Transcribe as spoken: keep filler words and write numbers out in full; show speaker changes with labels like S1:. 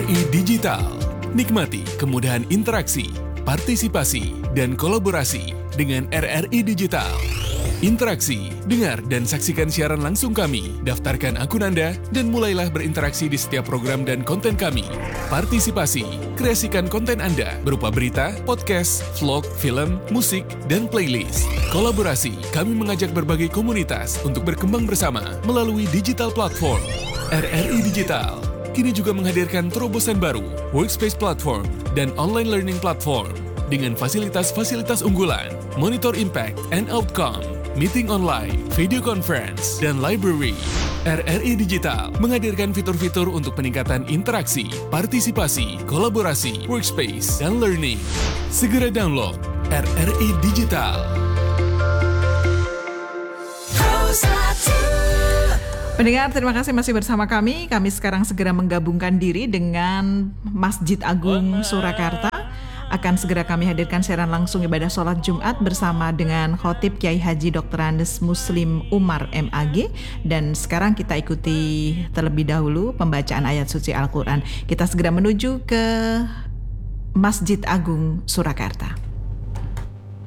S1: I Digital. Nikmati kemudahan interaksi, partisipasi, dan kolaborasi dengan R R I Digital. Interaksi, dengar dan saksikan siaran langsung kami, daftarkan akun Anda, dan mulailah berinteraksi di setiap program dan konten kami. Partisipasi, kreasikan konten Anda berupa berita, podcast, vlog, film, musik, dan playlist. Kolaborasi, kami mengajak berbagai komunitas untuk berkembang bersama melalui digital platform. R R I Digital kini juga menghadirkan terobosan baru, workspace platform, dan online learning platform dengan fasilitas-fasilitas unggulan, monitor impact and outcome, meeting online, video conference, dan library. R R I Digital menghadirkan fitur-fitur untuk peningkatan interaksi, partisipasi, kolaborasi, workspace, dan learning. Segera download R R I Digital.
S2: Pendengar, terima kasih masih bersama kami. Kami sekarang segera menggabungkan diri dengan Masjid Agung Surakarta. Akan segera kami hadirkan siaran langsung ibadah sholat Jumat bersama dengan Khotib Kiai Haji Doktor Andes Muslim Umar M A G. Dan sekarang kita ikuti terlebih dahulu pembacaan ayat suci Al-Quran. Kita segera menuju ke Masjid Agung Surakarta.